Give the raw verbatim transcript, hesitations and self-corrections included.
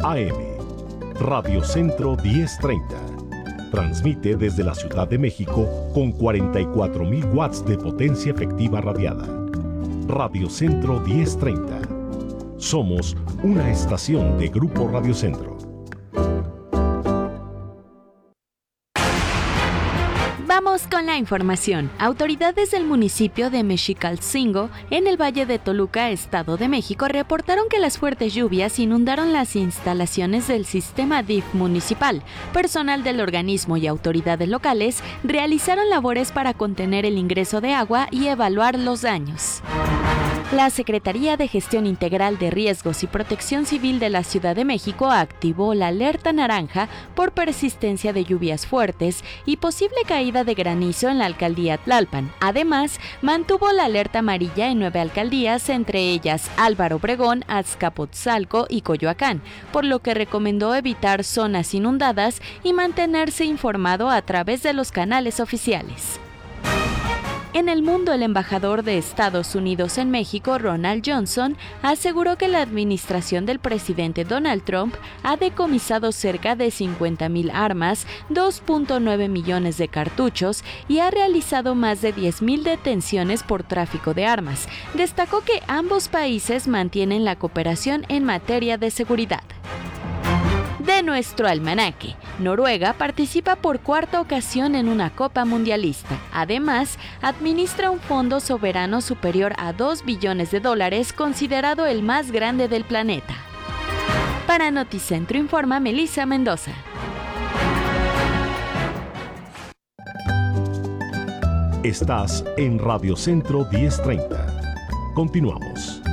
A M, Radio Centro diez treinta. Transmite desde la Ciudad de México con cuarenta y cuatro mil watts de potencia efectiva radiada. Radio Centro diez treinta. Somos una estación de Grupo Radio Centro. Vamos con la información. Autoridades del municipio de Mexicalcingo, en el Valle de Toluca, Estado de México, reportaron que las fuertes lluvias inundaron las instalaciones del sistema D I F municipal. Personal del organismo y autoridades locales realizaron labores para contener el ingreso de agua y evaluar los daños. La Secretaría de Gestión Integral de Riesgos y Protección Civil de la Ciudad de México activó la alerta naranja por persistencia de lluvias fuertes y posible caída de granizo en la alcaldía Tlalpan. Además, mantuvo la alerta amarilla en nueve alcaldías, entre ellas Álvaro Obregón, Azcapotzalco y Coyoacán, por lo que recomendó evitar zonas inundadas y mantenerse informado a través de los canales oficiales. En el mundo, el embajador de Estados Unidos en México, Ronald Johnson, aseguró que la administración del presidente Donald Trump ha decomisado cerca de cincuenta mil armas, dos punto nueve millones de cartuchos y ha realizado más de diez mil detenciones por tráfico de armas. Destacó que ambos países mantienen la cooperación en materia de seguridad. De nuestro almanaque, Noruega participa por cuarta ocasión en una Copa Mundialista. Además, administra un fondo soberano superior a dos billones de dólares, considerado el más grande del planeta. Para Noticentro informa Melissa Mendoza. Estás en Radio Centro diez treinta. Continuamos.